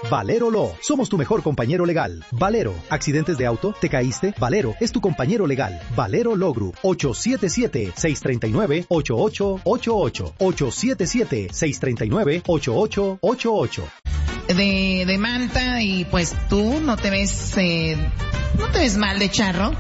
Valero Law. Somos tu mejor compañero legal. Valero. ¿Accidentes de auto? ¿Te caíste? Valero es tu compañero legal. Valero Law Group. 877-639-8888. 877-639-8888. De Manta, y pues tú no te ves mal de charro.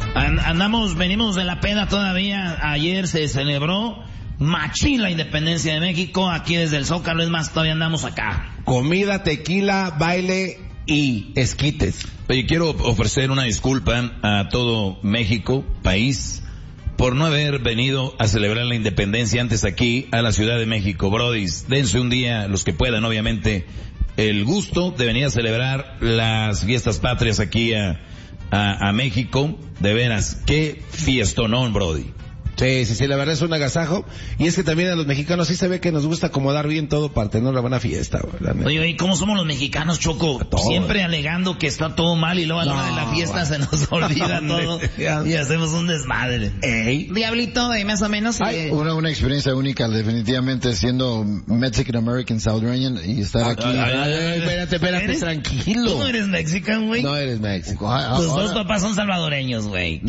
Venimos de la peda todavía. Ayer se celebró machín la independencia de México, aquí desde el Zócalo, es más, todavía andamos acá. Comida, tequila, baile y esquites. Oye, quiero ofrecer una disculpa a todo México, país, por no haber venido a celebrar la independencia antes aquí a la Ciudad de México. Brodis, dense un día, los que puedan, obviamente, el gusto de venir a celebrar las fiestas patrias aquí a México. De veras, qué fiestonón, Brody. Sí, la verdad es un agasajo. Y es que también a los mexicanos sí se ve que nos gusta acomodar bien todo para tener una buena fiesta. Oye, ¿cómo somos los mexicanos, Choco? Siempre alegando que está todo mal y luego a la hora de la fiesta se nos olvida todo y hacemos un desmadre. Diablito, más o menos. Una experiencia única, definitivamente, siendo Mexican American Salvadoreño y estar aquí. Espérate, tranquilo. ¿Tú no eres mexicano, güey? No eres México. Tus dos papás son salvadoreños, güey.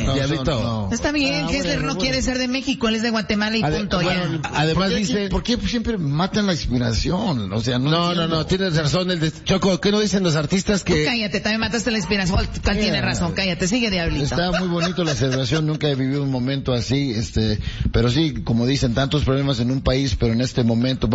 No. Está bien, Kessler no quiere ser de México, él es de Guatemala y punto. Bueno, además ¿por qué siempre matan la inspiración? O sea, no, tienes razón. Choco, ¿qué no dicen los artistas que...? Tú cállate, también mataste la inspiración. ¿Cuál tiene razón? Cállate, sigue, Diablito. Está muy bonito la celebración, nunca he vivido un momento así, pero sí, como dicen, tantos problemas en un país, pero en ese momento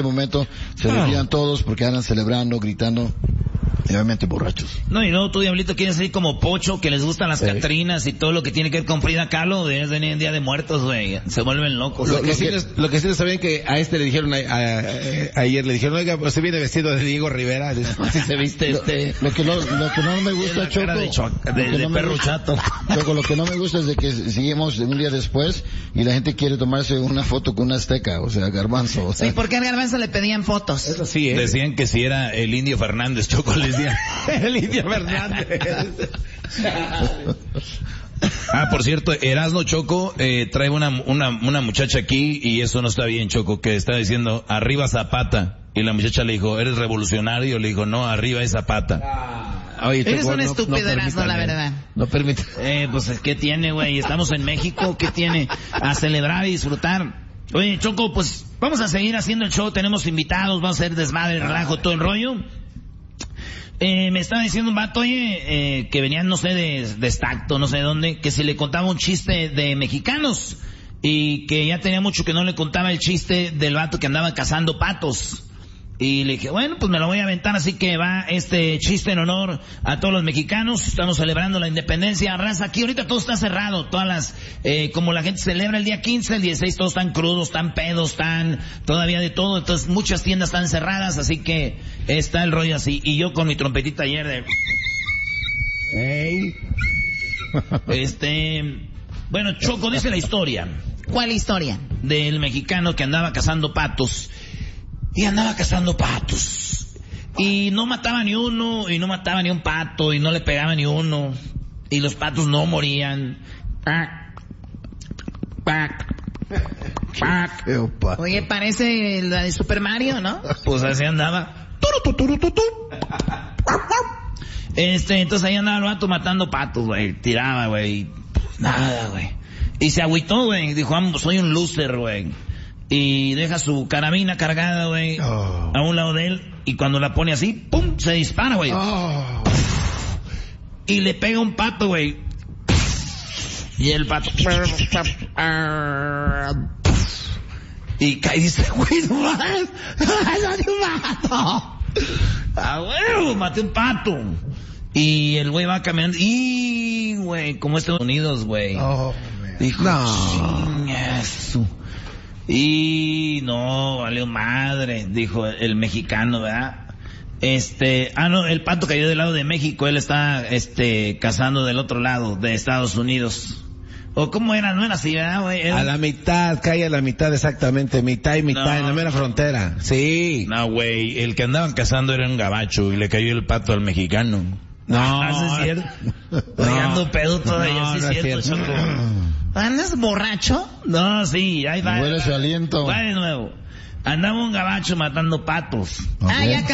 se olvidan todos porque andan celebrando, gritando. Obviamente borrachos. No, y luego tú, Diablito, quieres ir como Pocho, que les gustan las Catrinas y todo lo que tiene que ver con Frida Kahlo, debes venir en Día de Muertos, güey. Se vuelven locos. Lo que sí no sabían que a le dijeron, ayer le dijeron, oiga, pues se viene vestido de Diego Rivera. Si se viste Lo que no me gusta, Choco. De perro chato. Choco, lo que no me gusta es de que seguimos un día después y la gente quiere tomarse una foto con una azteca, o sea, Garbanzo. Sí, porque al Garbanzo le pedían fotos. Eso sí, Decían que si era el Indio Fernández, Choco, les decía. El Indio Fernández. Por cierto, Erasmo, Choco, trae una muchacha aquí y eso no está bien, Choco, que está diciendo arriba Zapata, y la muchacha le dijo, ¿eres revolucionario? Le dijo, no, arriba es Zapata. Oye, eres un estúpido, Erasmo, la verdad. No permite. Pues, ¿qué tiene, güey? Estamos en México, ¿qué tiene? A celebrar y disfrutar. Oye, Choco, pues, vamos a seguir haciendo el show, tenemos invitados, vamos a hacer desmadre, relajo, todo el rollo. Me estaba diciendo un vato, oye, que venían, no sé, de Stacto, no sé de dónde, que si le contaba un chiste de mexicanos, y que ya tenía mucho que no le contaba el chiste del vato que andaba cazando patos. Y le dije, bueno, pues me lo voy a aventar, así que va este chiste en honor a todos los mexicanos. Estamos celebrando la independencia, raza. Aquí ahorita todo está cerrado, todas las, como la gente celebra el día 15, el 16, todos están crudos, están pedos, están todavía de todo. Entonces muchas tiendas están cerradas, así que está el rollo así. Y yo con mi trompetita ayer de... Bueno, Choco, dice la historia. ¿Cuál historia? Del mexicano que andaba cazando patos. Y andaba cazando patos. Y no mataba ni uno, y no mataba ni un pato, y no le pegaba ni uno. Y los patos no morían. Oye, parece la de Super Mario, ¿no? Pues así andaba. Entonces ahí andaba el vato matando patos, güey. Tiraba, güey. Nada, güey. Y se agüitó, güey. Dijo, soy un loser, güey. Y deja su carabina cargada, güey, a un lado de él, y cuando la pone así, ¡pum!, se dispara, güey. Y le pega un pato, güey. Y el pato... Y cae y dice, güey, no mames, maté un pato. Güey, maté un pato. Y el güey va caminando, y, güey, como Estados Unidos, güey. Dijo, no. Y no, valió madre, dijo el mexicano, ¿verdad? No, el pato cayó del lado de México, él está, cazando del otro lado, de Estados Unidos. ¿O cómo era? No era así, ¿verdad, güey? A la mitad, cae a la mitad exactamente, mitad y mitad, en la mera frontera. Sí. No, güey, el que andaban cazando era un gabacho y le cayó el pato al mexicano. No, eso es cierto. Ando pedo todavía, sí es cierto, Choco. ¿Andas borracho? No, sí, ahí va. Huele su aliento. Va de nuevo. Andaba un gabacho matando patos. Okay. Ya